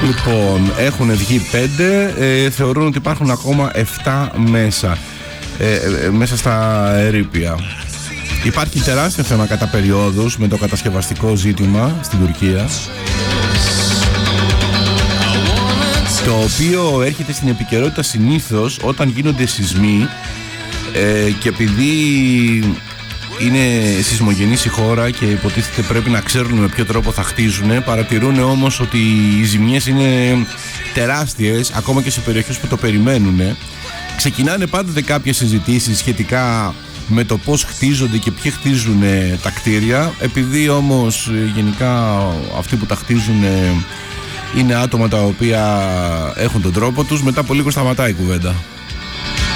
Λοιπόν, έχουν βγει 5, θεωρούν ότι υπάρχουν ακόμα 7 μέσα στα ερείπια. Υπάρχει τεράστιο θέμα κατά περιόδους με το κατασκευαστικό ζήτημα στην Τουρκία, το οποίο έρχεται στην επικαιρότητα συνήθως όταν γίνονται σεισμοί, και επειδή είναι σεισμογενής η χώρα και υποτίθεται πρέπει να ξέρουν με ποιο τρόπο θα χτίζουν, παρατηρούν όμως ότι οι ζημιές είναι τεράστιες ακόμα και σε περιοχές που το περιμένουν. Ξεκινάνε πάντοτε κάποιες συζητήσεις σχετικά με το πώς χτίζονται και ποιοι χτίζουν τα κτίρια. Επειδή όμως γενικά αυτοί που τα χτίζουν είναι άτομα τα οποία έχουν τον τρόπο τους, μετά από λίγο σταματάει η κουβέντα.